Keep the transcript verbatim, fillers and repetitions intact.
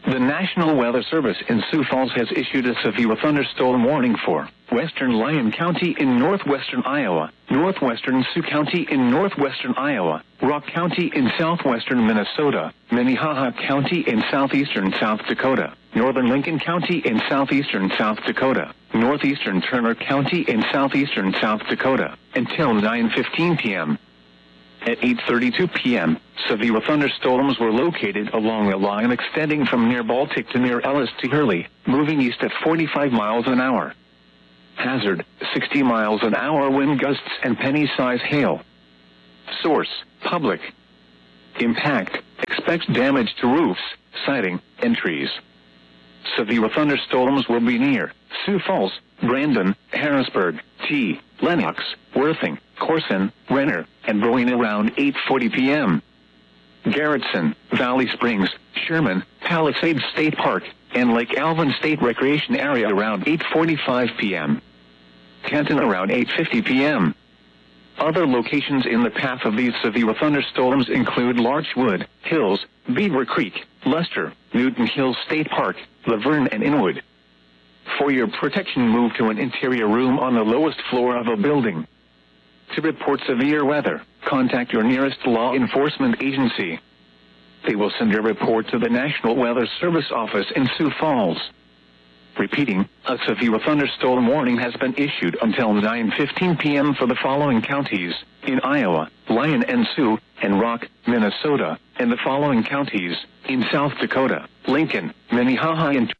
The National Weather Service in Sioux Falls has issued a severe thunderstorm warning for western Lyon County in northwestern Iowa, northwestern Sioux County in northwestern Iowa, Rock County in southwestern Minnesota, Minnehaha County in southeastern South Dakota, northern Lincoln County in southeastern South Dakota, northeastern Turner County in southeastern South Dakota, until nine fifteen p m At eight thirty-two p m, severe thunderstorms were located along a line extending from near Baltic to near Ellis to Hurley, moving east at forty-five miles an hour. Hazard, sixty miles an hour wind gusts and penny-size hail. Source, public. Impact, expects damage to roofs, siding, and trees. Severe thunderstorms will be near Sioux Falls, Brandon, Harrisburg, T, Lenox, Worthing, Corson, Renner, and Boyne around eight forty p m Garrettson, Valley Springs, Sherman, Palisades State Park, and Lake Alvin State Recreation Area around eight forty-five p m Canton around eight fifty p m Other locations in the path of these severe thunderstorms include Larchwood, Hills, Beaver Creek, Lester, Newton Hills State Park, Laverne, and Inwood. For your protection, move to an interior room on the lowest floor of a building. To report severe weather, contact your nearest law enforcement agency. They will send a report to the National Weather Service office in Sioux Falls. Repeating, a severe thunderstorm warning has been issued until nine fifteen p m for the following counties in Iowa, Lyon and Sioux, and Rock, Minnesota, and the following counties in South Dakota, Lincoln, Minnehaha, and